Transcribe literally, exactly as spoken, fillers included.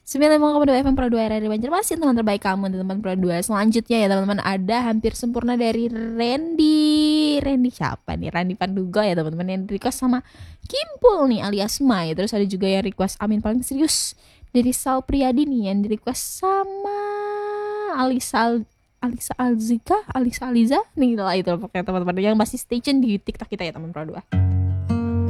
sembilan puluh lima koma dua F M Pro dua R R I Banjarmasin, teman terbaik kamu, teman Pro dua. Selanjutnya ya teman-teman, ada hampir sempurna dari Randy. Randy siapa nih? Randy Pandugo ya teman-teman, yang request sama Kimpul nih alias Mai. Terus ada juga yang request Amin paling serius dari Sal Priadi nih, yang di request sama Alisa Alisa Alzika, Alisa Aliza nih lah, itu pokoknya teman-teman yang masih stay tune di TikTok kita ya teman Pro dua.